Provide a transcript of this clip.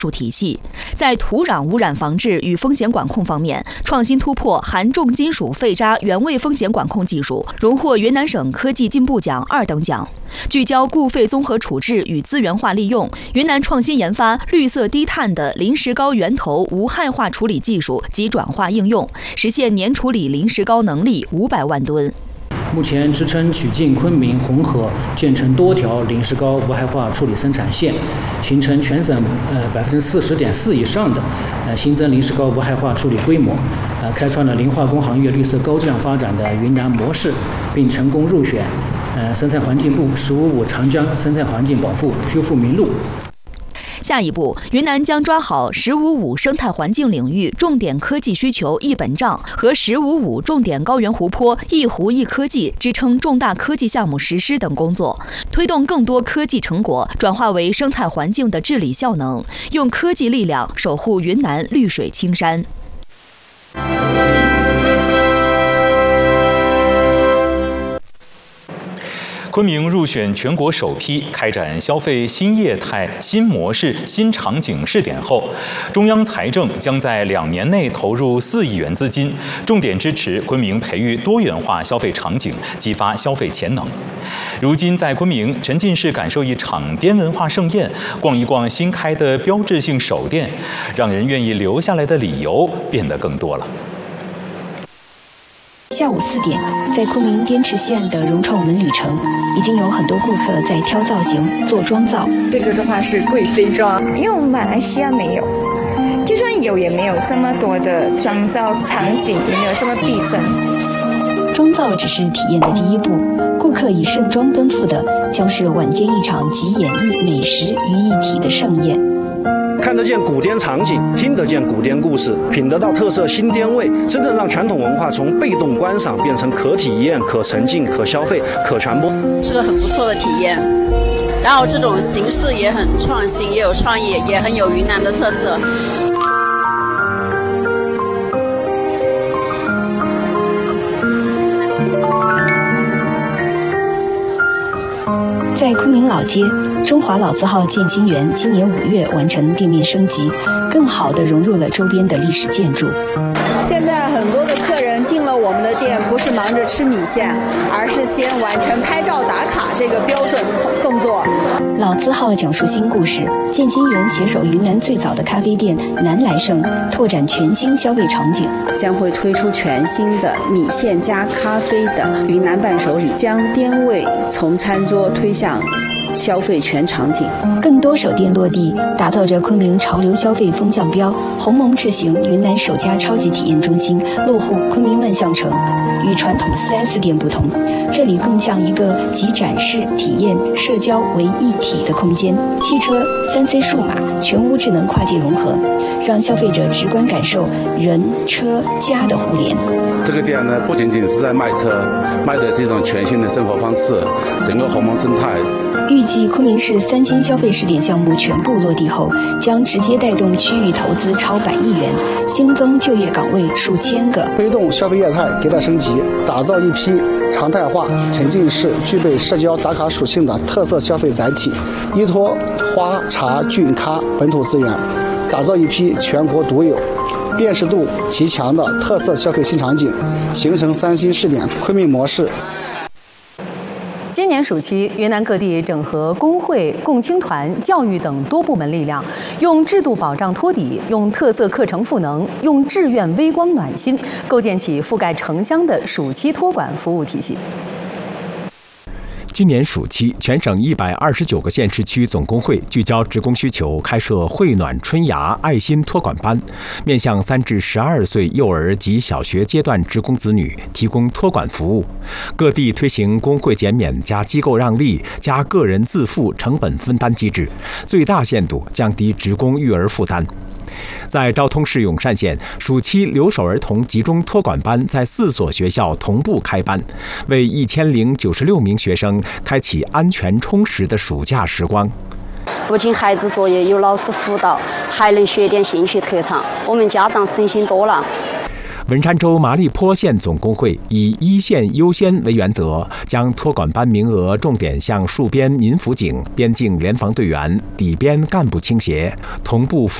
术体系。在土壤污染防治与风险管控方面，创新突破含重金属废渣原位风险管控技术，荣获云南省科技进步奖2等奖。聚焦固废综合处置与资源化利用，云南创新研发绿色低碳的临石膏源头无害化处理技术及转化应用，实现年处理临石膏能力500万吨。 目前支撑曲靖、昆明、红河建成多条临石膏无害化处理生产线，形成全省40.4%以上的新增临石膏无害化处理规模，开创了磷化工行业绿色高质量发展的云南模式，并成功入选生态环境部“15.5”长江生态环境保护居富名录。 下一步，云南将抓好“15.5”生态环境领域重点科技需求一本账和“15.5”重点高原湖泊一湖一科技支撑重大科技项目实施等工作，推动更多科技成果转化为生态环境的治理效能，用科技力量守护云南绿水青山。 昆明入选全国首批开展消费新业态、新模式、新场景试点后，中央财政将在2年内投入4亿元资金，重点支持昆明培育多元化消费场景，激发消费潜能。如今在昆明沉浸式感受一场滇文化盛宴，逛一逛新开的标志性首店，让人愿意留下来的理由变得更多了。 下午4点，在昆明滇池西岸的融创文旅城，已经有很多顾客在挑造型、做妆造。 这个的话是贵妃妆， 因为我们马来西亚没有，就算有也没有这么多的妆造场景，也没有这么逼真。 妆造只是体验的第一步，顾客以盛装奔赴的将是晚间一场集演艺、美食于一体的盛宴。 看得见古滇场景，听得见古滇故事，品得到特色新滇味，真正让传统文化从被动观赏变成可体验、可沉浸、可消费、可传播， 是个很不错的体验。然后这种形式也很创新，也有创意，也很有云南的特色。 在昆明老街，中华老字号建新园今年5月完成店面升级，更好地融入了周边的历史建筑。 现在很多的客人进了我们的店，不是忙着吃米线，而是先完成拍照打卡这个标准动作。 老字号讲述新故事，建新园携手云南最早的咖啡店南来盛，拓展全新消费场景， 将会推出全新的米线加咖啡的云南伴手礼，将滇味从餐桌推向消费全场景。 更多首店落地，打造着昆明潮流消费风向标。鸿蒙智行云南首家超级体验中心落户昆明万象城，与传统4S 店不同，这里更像一个集展示、体验、社交为一体的空间。汽车、3C 数码、全屋智能跨界融合，让消费者直观感受人、车、家的互联。 这个店呢，不仅仅是在卖车，卖的是一种全新的生活方式，整个鸿蒙生态。 预计昆明市3星消费试点项目全部落地后，将直接带动区域投资超100亿元，新增就业岗位数千个， 推动消费业态迭代升级，打造一批常态化、沉浸式、具备社交打卡属性的特色消费载体，依托花、茶、菌、咖本土资源，打造一批全国独有、辨识度极强的特色消费新场景，形成3星试点昆明模式。 今年暑期，云南各地整合工会、共青团、教育等多部门力量，用制度保障托底，用特色课程赋能，用志愿微光暖心，构建起覆盖城乡的暑期托管服务体系。 今年暑期，全省129个县市区总工会聚焦职工需求，开设惠暖春芽爱心托管班，面向3至12岁幼儿及小学阶段职工子女提供托管服务。各地推行工会减免加机构让利加个人自负成本分担机制，最大限度降低职工育儿负担。在昭通市永善县，暑期留守儿童集中托管班在4所学校同步开班，为1096名学生开启安全充实的暑假时光。 不仅孩子作业有老师辅导，还能学点兴趣特长，我们家长身心多了。 文山州麻栗坡县总工会以一线优先为原则，将托管班名额重点向戍边民辅警、边境联防队员、底边干部倾斜，同步